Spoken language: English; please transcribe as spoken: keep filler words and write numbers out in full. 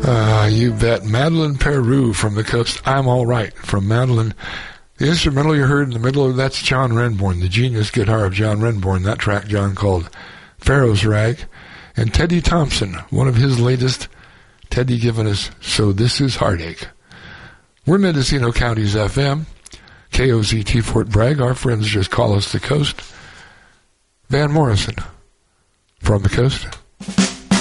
Uh, you bet. Madeline Peru from the coast. I'm All Right from Madeline. The instrumental you heard in the middle of that's John Renbourn, the genius guitar of John Renbourn. That track John called Pharaoh's Rag. And Teddy Thompson, one of his latest. Teddy giving us So This Is Heartache. We're Mendocino County's F M. K O Z T Fort Bragg. Our friends just call us the coast. Van Morrison from the coast.